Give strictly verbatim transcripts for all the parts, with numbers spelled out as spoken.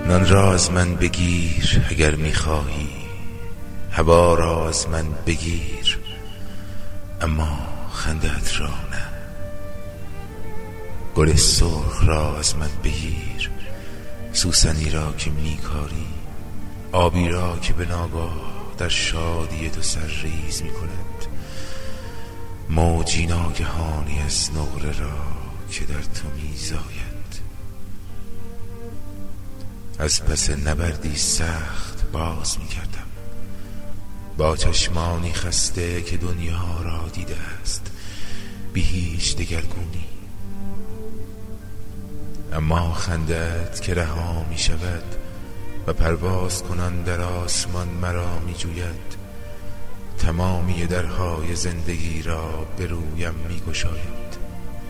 نان را از من بگیر اگر میخواهی، هوا را از من بگیر اما خنده‌ات را نه. گل سرخ را از من بگیر، سوسنی را که میکاری، آبی را که به ناگاه در شادی تو سرریز میکند، موجی ناگهانی از نقره را که در تو میزاید. از پس نبردی سخت باز میکردم، با چشمانی خسته که دنیا را دیده است بی هیچ دگرگونی. اما خنده‌ات که رها می شود و پرواز کنان در آسمان مرا می جوید، تمامی درهای زندگی را به رویم می گشاید.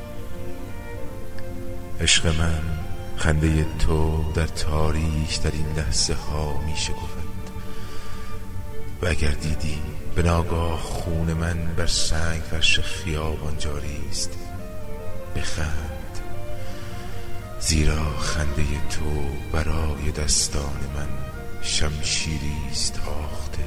عشق من، خنده تو در تاریک در این لحظه ها می شکفد و اگر دیدی به ناگاه خون من بر سنگ فرش خیابان جاری است، بخند، زیرا خنده تو برای دستان من شمشیری است آخته.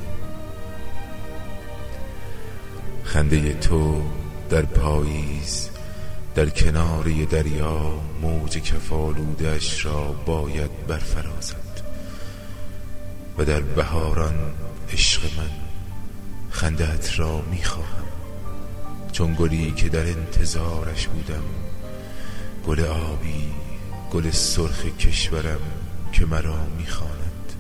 خنده تو در پاییز در کنار دریا موج کفالودش را باید برفرازد و در بهاران عشق من خنده‌ات را میخواهم، چون گلی که در انتظارش بودم، گل آبی، گل سرخ کشورم که مرا میخواند.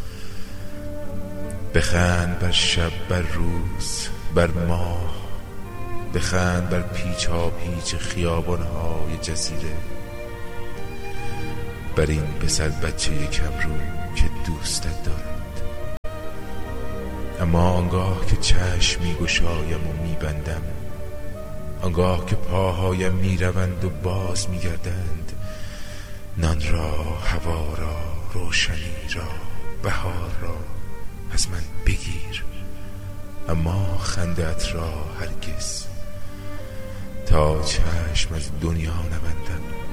بخند بر شب، بر روز، بر ماه، بخند بر پیچا پیچ خیابان‌های جزیره، بر این پسر بچه کمرو که دوستت دارد. اما آنگاه که چشم میگشایم و میبندم، آنگاه که پاهایم میروند و باز میگردند، نان را، هوا را، روشنی را، بهار را از من بگیر اما خنده‌ات را هرگز، تا چشم از دنیا نبندم.